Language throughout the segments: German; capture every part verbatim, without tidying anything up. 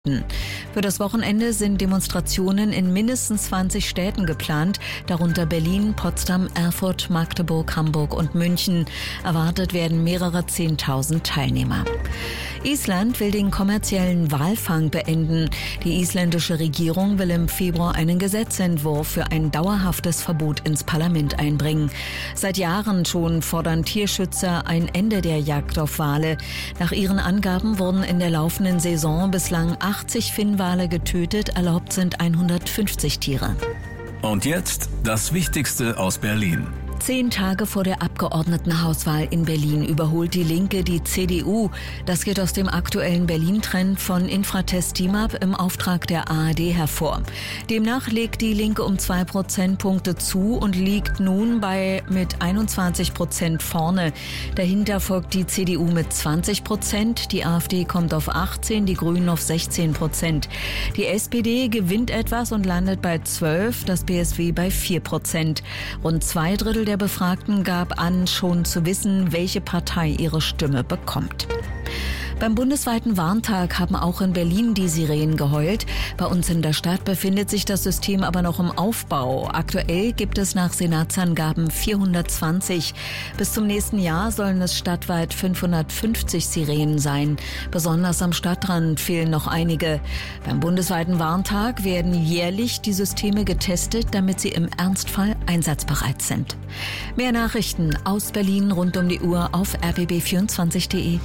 Für das Wochenende sind Demonstrationen in mindestens zwanzig Städten geplant, darunter Berlin, Potsdam, Erfurt, Magdeburg, Hamburg und München. Erwartet werden mehrere Zehntausend Teilnehmer. Island will den kommerziellen Walfang beenden. Die isländische Regierung will im Februar einen Gesetzentwurf für ein dauerhaftes Verbot ins Parlament einbringen. Seit Jahren schon fordern Tierschützer ein Ende der Jagd auf Wale. Nach ihren Angaben wurden in der laufenden Saison bislang achtzig Finnwale getötet, erlaubt sind hundertfünfzig Tiere. Und jetzt das Wichtigste aus Berlin. Zehn Tage vor der Abgeordnetenhauswahl in Berlin überholt die Linke die C D U. Das geht aus dem aktuellen Berlin-Trend von Infratest DIMAP im Auftrag der A R D hervor. Demnach legt die Linke um zwei Prozentpunkte zu und liegt nun bei mit einundzwanzig Prozent vorne. Dahinter folgt die C D U mit zwanzig Prozent, die AfD kommt auf achtzehn, die Grünen auf sechzehn Prozent. Die S P D gewinnt etwas und landet bei zwölf, das B S W bei vier Prozent. Rund zwei Drittel der Der Befragten gab an, schon zu wissen, welche Partei ihre Stimme bekommt. Beim bundesweiten Warntag haben auch in Berlin die Sirenen geheult. Bei uns in der Stadt befindet sich das System aber noch im Aufbau. Aktuell gibt es nach Senatsangaben vierhundertzwanzig. Bis zum nächsten Jahr sollen es stadtweit fünfhundertfünfzig Sirenen sein. Besonders am Stadtrand fehlen noch einige. Beim bundesweiten Warntag werden jährlich die Systeme getestet, damit sie im Ernstfall einsatzbereit sind. Mehr Nachrichten aus Berlin rund um die Uhr auf r b b vierundzwanzig punkt d e.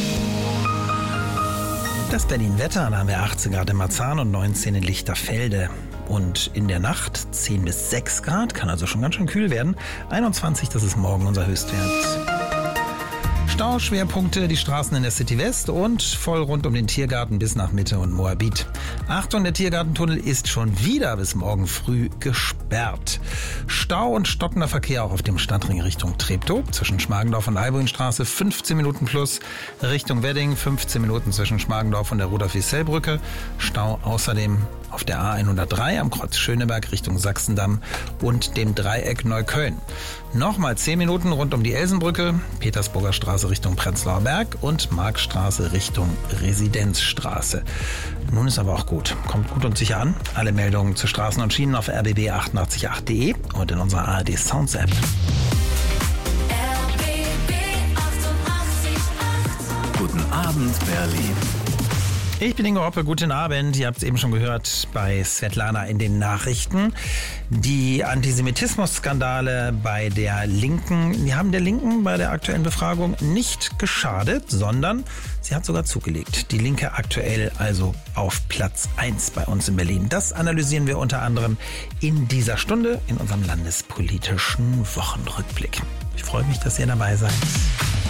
Das Berlin-Wetter, da haben wir achtzehn Grad in Marzahn und neunzehn in Lichterfelde. Und in der Nacht zehn bis sechs Grad, kann also schon ganz schön kühl werden. einundzwanzig, das ist morgen unser Höchstwert. Stauschwerpunkte, die Straßen in der City West und voll rund um den Tiergarten bis nach Mitte und Moabit. Achtung, der Tiergartentunnel ist schon wieder bis morgen früh gesperrt. Stau und stockender Verkehr auch auf dem Stadtring Richtung Treptow. Zwischen Schmargendorf und Albuinstraße fünfzehn Minuten plus. Richtung Wedding fünfzehn Minuten zwischen Schmargendorf und der Rudolf-Wiesel-Brücke. Stau außerdem auf der A hundertdrei am Kreuz Schöneberg Richtung Sachsendamm und dem Dreieck Neukölln. Nochmal zehn Minuten rund um die Elsenbrücke, Petersburger Straße Richtung Prenzlauer Berg und Markstraße Richtung Residenzstraße. Nun ist aber auch gut. Kommt gut und sicher an. Alle Meldungen zu Straßen und Schienen auf r b b achtundachtzig Punkt acht punkt d e und in unserer A R D Sounds App. Guten Abend, Berlin. Ich bin Ingo Hoppe, guten Abend. Ihr habt es eben schon gehört bei Svetlana in den Nachrichten. Die Antisemitismus-Skandale bei der Linken, die haben der Linken bei der aktuellen Befragung nicht geschadet, sondern sie hat sogar zugelegt. Die Linke aktuell also auf Platz eins bei uns in Berlin. Das analysieren wir unter anderem in dieser Stunde in unserem landespolitischen Wochenrückblick. Ich freue mich, dass ihr dabei seid.